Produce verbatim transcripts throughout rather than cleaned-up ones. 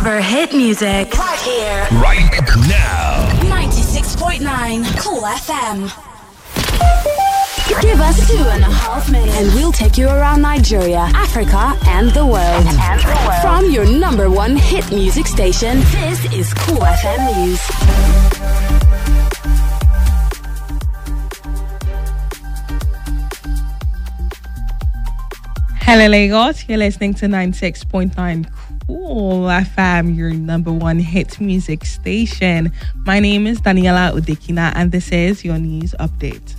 For hit music. Right here. Right now. ninety-six point nine Cool F M. Give us two and a half minutes and we'll take you around Nigeria, Africa, and the world. And the world. From your number one hit music station, this is Cool F M News. Hello Lagos, you're listening to ninety-six point nine Cool F M, your number one hit music station. My name is Daniela Udekina and this is your news update.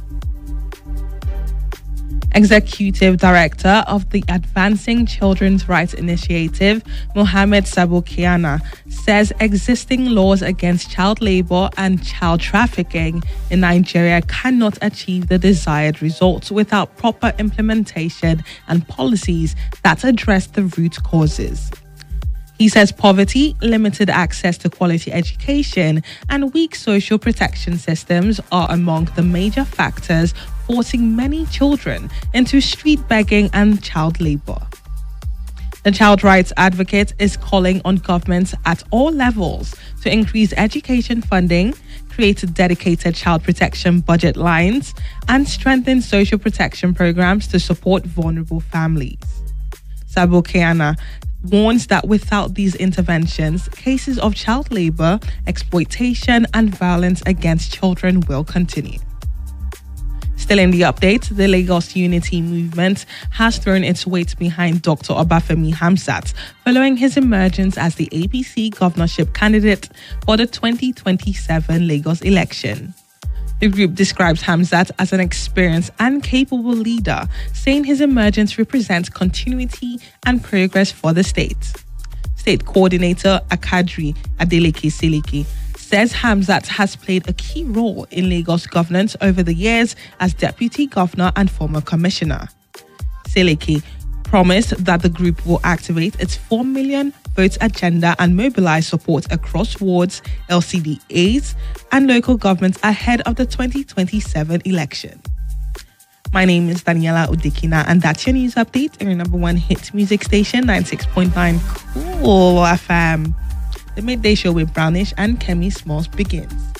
Executive Director of the Advancing Children's Rights Initiative, Mohammed Sabo Kiana, says existing laws against child labor and child trafficking in Nigeria cannot achieve the desired results without proper implementation and policies that address the root causes. He says poverty, limited access to quality education, and weak social protection systems are among the major factors forcing many children into street begging and child labor. The child rights advocate is calling on governments at all levels to increase education funding, create dedicated child protection budget lines, and strengthen social protection programs to support vulnerable families. Sabo Kiana warns that without these interventions, cases of child labor, exploitation, and violence against children will continue. Still in the update, the Lagos Unity Movement has thrown its weight behind Doctor Obafemi Hamzat following his emergence as the A P C governorship candidate for the twenty twenty-seven Lagos election. The group describes Hamzat as an experienced and capable leader, saying his emergence represents continuity and progress for the state. State Coordinator Akadri Adeleke Seleke says Hamzat has played a key role in Lagos governance over the years as Deputy Governor and former Commissioner. Seleke promised that the group will activate its four million votes agenda and mobilize support across wards, L C D As, and local governments ahead of the twenty twenty-seven election. My name is Daniela Udekina, and that's your news update in your number one hit music station, ninety-six point nine Cool F M. The midday show with Brownish and Kemi Smalls begins.